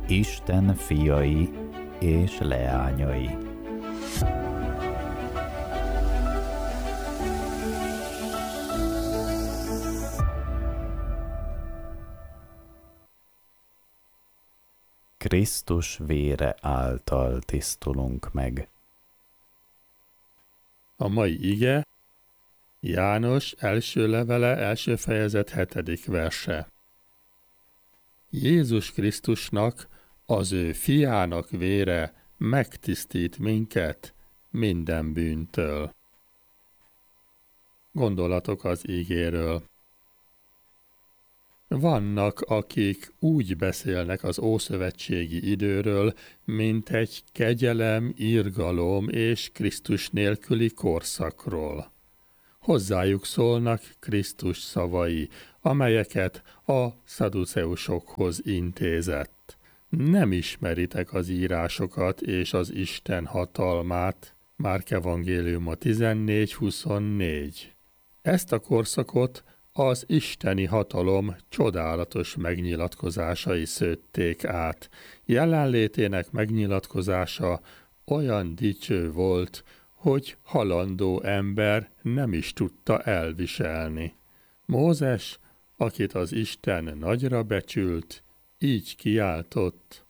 Isten fiai és leányai. Krisztus vére által tisztulunk meg. A mai ige János első levele, első fejezet 7. verse. Jézus Krisztusnak, az ő fiának vére megtisztít minket minden bűntől. Gondolatok az ígéről. Vannak, akik úgy beszélnek az ószövetségi időről, mint egy kegyelem, irgalom és Krisztus nélküli korszakról. Hozzájuk szólnak Krisztus szavai, amelyeket a szaduceusokhoz intézett. Nem ismeritek az írásokat és az Isten hatalmát. Márk evangéliuma 14:24. Ezt a korszakot az isteni hatalom csodálatos megnyilatkozásai szőtték át. Jelenlétének megnyilatkozása olyan dicső volt, hogy halandó ember nem is tudta elviselni. Mózes, akit az Isten nagyra becsült, így kiáltott: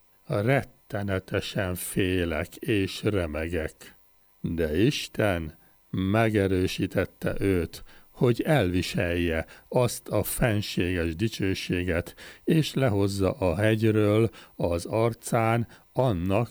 rettenetesen félek és remegek. De Isten megerősítette őt, hogy elviselje azt a fenséges dicsőséget, és lehozza a hegyről az arcán annak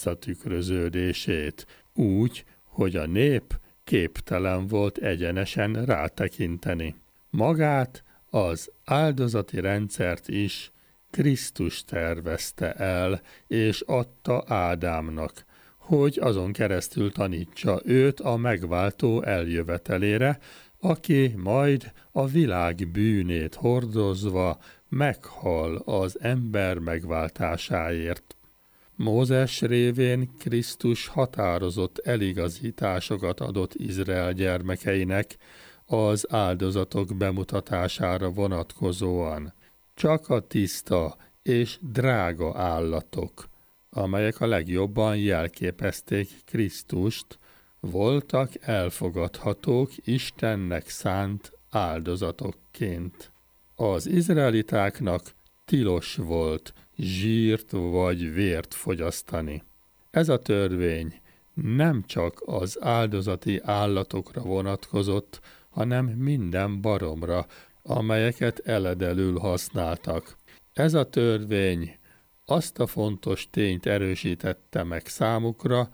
visszatükröződését, úgy, hogy a nép képtelen volt egyenesen rátekinteni. Magát, az áldozati rendszert is Krisztus tervezte el, és adta Ádámnak, hogy azon keresztül tanítsa őt a megváltó eljövetelére, aki majd a világ bűnét hordozva meghal az ember megváltásáért. Mózes révén Krisztus határozott eligazításokat adott Izrael gyermekeinek az áldozatok bemutatására vonatkozóan. Csak a tiszta és drága állatok, amelyek a legjobban jelképezték Krisztust, voltak elfogadhatók Istennek szánt áldozatokként. Az izraelitáknak tilos volt zsírt vagy vért fogyasztani. Ez a törvény nem csak az áldozati állatokra vonatkozott, hanem minden baromra, amelyeket eledelül használtak. Ez a törvény azt a fontos tényt erősítette meg számukra,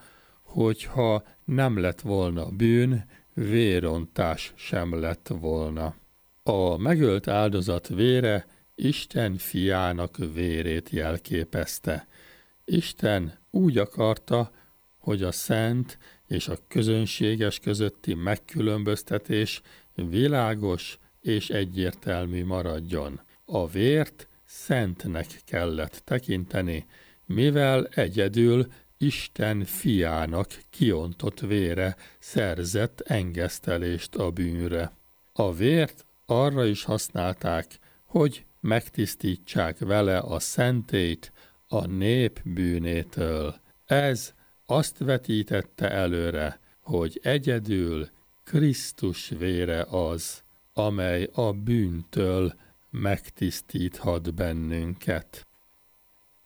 hogyha nem lett volna bűn, vérontás sem lett volna. A megölt áldozat vére Isten fiának vérét jelképezte. Isten úgy akarta, hogy a szent és a közönséges közötti megkülönböztetés világos és egyértelmű maradjon. A vért szentnek kellett tekinteni, mivel egyedül Isten fiának kiontott vére szerzett engesztelést a bűnre. A vért arra is használták, hogy megtisztítsák vele a szentélyt a nép bűnétől. Ez azt vetítette előre, hogy egyedül Krisztus vére az, amely a bűntől megtisztíthat bennünket.